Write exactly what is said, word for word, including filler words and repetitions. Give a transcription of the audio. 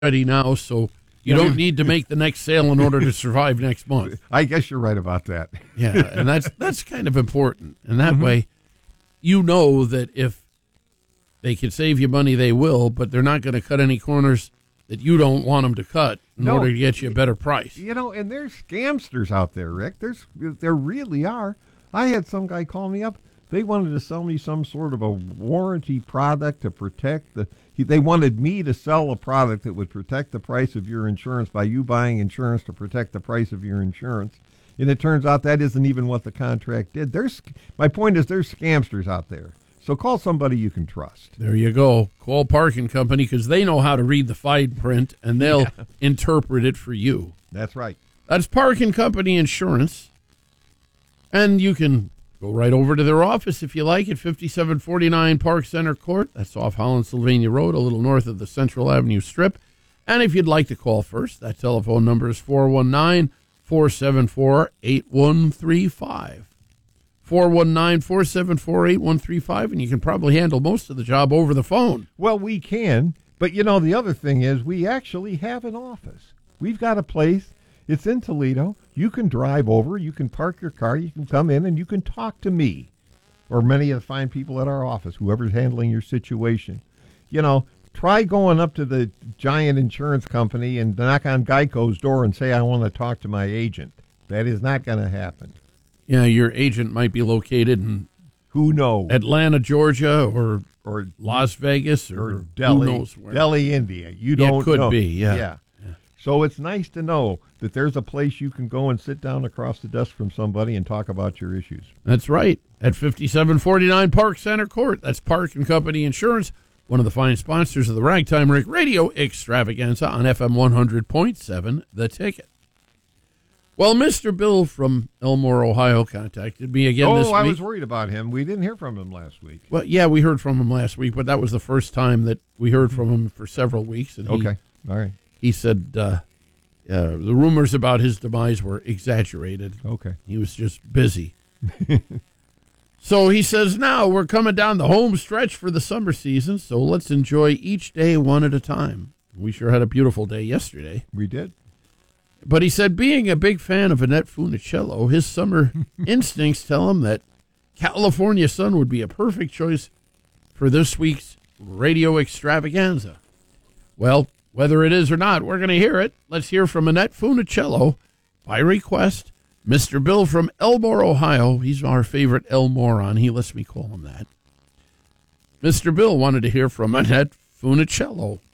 ready now, so you don't need to make the next sale in order to survive next month. I guess you're right about that. Yeah, and that's that's kind of important. And that Mm-hmm. way, you know that if they can save you money, they will, but they're not going to cut any corners that you don't want them to cut in No. order to get you a better price. You know, and there's scamsters out there, Rick. There's there really are. I had some guy call me up. They wanted to sell me some sort of a warranty product to protect the. He, they wanted me to sell a product that would protect the price of your insurance by you buying insurance to protect the price of your insurance. And it turns out that isn't even what the contract did. There's my point is there's scamsters out there. So call somebody you can trust. There you go. Call Parking Company because they know how to read the fine print and they'll Yeah. interpret it for you. That's right. That's Parking Company Insurance. And you can go right over to their office if you like at fifty-seven forty-nine Park Center Court. That's off Holland Sylvania Road, a little north of the Central Avenue Strip. And if you'd like to call first, that telephone number is four one nine, four seven four, eight one three five. four one nine, four seven four, eight one three five, and you can probably handle most of the job over the phone. Well, we can, but you know, the other thing is we actually have an office. We've got a place. It's in Toledo. You can drive over. You can park your car. You can come in and you can talk to me or many of the fine people at our office, whoever's handling your situation. You know, try going up to the giant insurance company and knock on Geico's door and say, I want to talk to my agent. That is not going to happen. Yeah, your agent might be located in Who knows? Atlanta, Georgia, or or Las Vegas, or, or Delhi, who knows where. Delhi, India. You Yeah, it don't could know. be, yeah. yeah. So it's nice to know that there's a place you can go and sit down across the desk from somebody and talk about your issues. That's right. At fifty-seven forty-nine Park Center Court. That's Park and Company Insurance, one of the fine sponsors of the Ragtime Rick Radio Extravaganza on F M one hundred point seven, The Ticket. Well, Mister Bill from Elmore, Ohio, contacted me again oh, this week. I was worried about him. We didn't hear from him last week. Well, yeah, we heard from him last week, but that was the first time that we heard from him for several weeks. And he, Okay. All right. he said uh, uh, the rumors about his demise were exaggerated. Okay. He was just busy. So he says, now we're coming down the home stretch for the summer season, so let's enjoy each day one at a time. We sure had a beautiful day yesterday. We did. But he said, being a big fan of Annette Funicello, his summer instincts tell him that California Sun would be a perfect choice for this week's radio extravaganza. Well, whether it is or not, we're going to hear it. Let's hear from Annette Funicello by request. Mister Bill from Elmore, Ohio. He's our favorite Elmoron. He lets me call him that. Mister Bill wanted to hear from Annette Funicello.